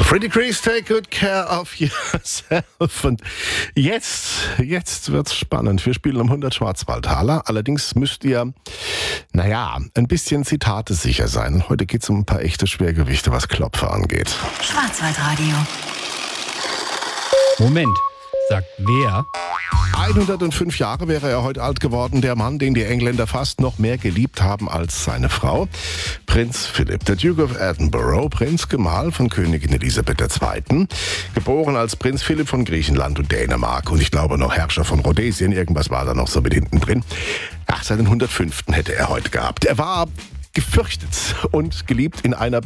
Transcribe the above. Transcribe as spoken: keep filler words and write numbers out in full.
Pretty Crease, take good care of yourself. Und jetzt, jetzt wird's spannend. Wir spielen um hundert Schwarzwaldtaler. Allerdings müsst ihr, naja, ein bisschen Zitate sicher sein. Und heute geht's um ein paar echte Schwergewichte, was Klopfer angeht. Schwarzwaldradio. Moment, sagt wer? hundertfünf Jahre wäre er heute alt geworden, der Mann, den die Engländer fast noch mehr geliebt haben als seine Frau. Prinz Philipp, der Duke of Edinburgh, Prinz Gemahl von Königin Elisabeth der Zweite. Geboren als Prinz Philipp von Griechenland und Dänemark und ich glaube noch Herrscher von Rhodesien, irgendwas war da noch so mit hinten drin. Ach, seinen hundertfünften hätte er heute gehabt. Er war gefürchtet und geliebt in einer